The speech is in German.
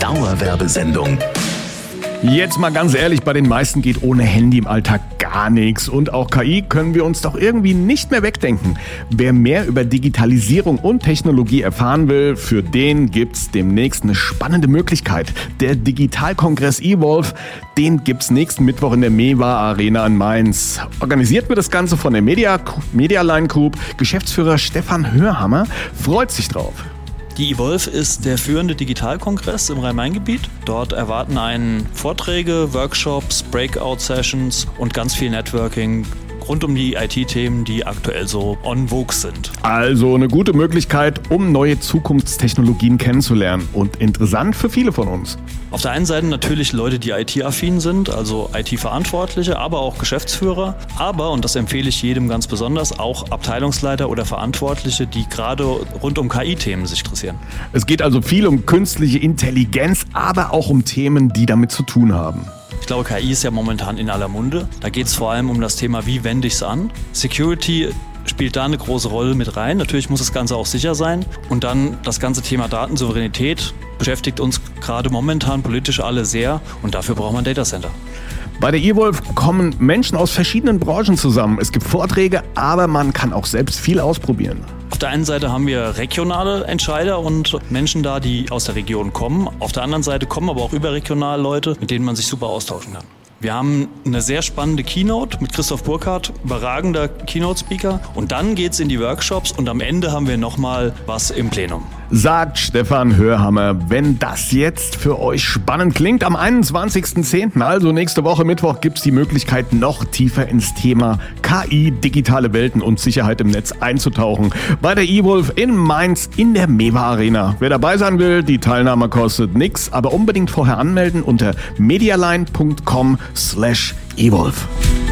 Dauerwerbesendung. Jetzt mal ganz ehrlich, bei den meisten geht ohne Handy im Alltag gar nichts. Und auch KI können wir uns doch irgendwie nicht mehr wegdenken. Wer mehr über Digitalisierung und Technologie erfahren will, für den gibt's demnächst eine spannende Möglichkeit. Der Digitalkongress evolve, den gibt's nächsten Mittwoch in der MEWA Arena in Mainz. Organisiert wird das Ganze von der Medialine Group. Geschäftsführer Stefan Hörhammer freut sich drauf. Die evolve ist der führende Digitalkongress im Rhein-Main-Gebiet. Dort erwarten einen Vorträge, Workshops, Breakout-Sessions und ganz viel Networking rund um die IT-Themen, die aktuell so en vogue sind. Also eine gute Möglichkeit, um neue Zukunftstechnologien kennenzulernen und interessant für viele von uns. Auf der einen Seite natürlich Leute, die IT-affin sind, also IT-Verantwortliche, aber auch Geschäftsführer. Aber, und das empfehle ich jedem ganz besonders, auch Abteilungsleiter oder Verantwortliche, die gerade rund um KI-Themen sich interessieren. Es geht also viel um künstliche Intelligenz, aber auch um Themen, die damit zu tun haben. Ich glaube, KI ist ja momentan in aller Munde. Da geht es vor allem um das Thema, wie wende ich es an. Security spielt da eine große Rolle mit rein. Natürlich muss das Ganze auch sicher sein. Und dann das ganze Thema Datensouveränität beschäftigt uns gerade momentan politisch alle sehr. Und dafür braucht man Datacenter. Bei der evolve kommen Menschen aus verschiedenen Branchen zusammen. Es gibt Vorträge, aber man kann auch selbst viel ausprobieren. Auf der einen Seite haben wir regionale Entscheider und Menschen da, die aus der Region kommen. Auf der anderen Seite kommen aber auch überregionale Leute, mit denen man sich super austauschen kann. Wir haben eine sehr spannende Keynote mit Christoph Burkhardt, überragender Keynote-Speaker. Und dann geht's in die Workshops und am Ende haben wir nochmal was im Plenum. Sagt Stefan Hörhammer. Wenn das jetzt für euch spannend klingt, am 21.10., also nächste Woche Mittwoch, gibt's die Möglichkeit, noch tiefer ins Thema KI, digitale Welten und Sicherheit im Netz einzutauchen. Bei der evolve in Mainz in der MEWA Arena. Wer dabei sein will, die Teilnahme kostet nix, aber unbedingt vorher anmelden unter medialine.com/evolve.